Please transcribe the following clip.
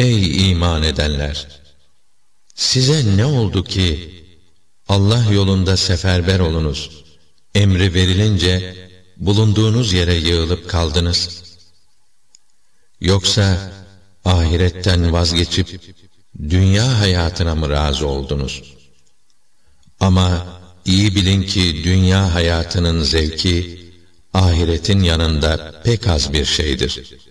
Ey iman edenler! Size ne oldu ki Allah yolunda seferber olunuz emri verilince bulunduğunuz yere yığılıp kaldınız? Yoksa ahiretten vazgeçip dünya hayatına mı razı oldunuz? Ama iyi bilin ki dünya hayatının zevki ahiretin yanında pek az bir şeydir.